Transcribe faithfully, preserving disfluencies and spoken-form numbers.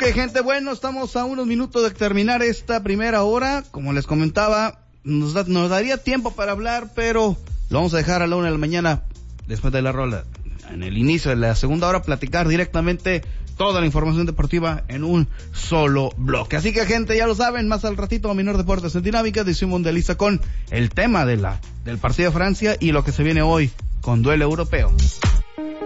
Ok, gente, bueno, estamos a unos minutos de terminar esta primera hora. Como les comentaba, nos, da, nos daría tiempo para hablar, pero lo vamos a dejar a la una de la mañana, después de la rola. En el inicio de la segunda hora, platicar directamente toda la información deportiva en un solo bloque. Así que, gente, ya lo saben, más al ratito a Minor Deportes en Dinámica, edición mundialista con el tema de la del partido de Francia y lo que se viene hoy con duelo europeo.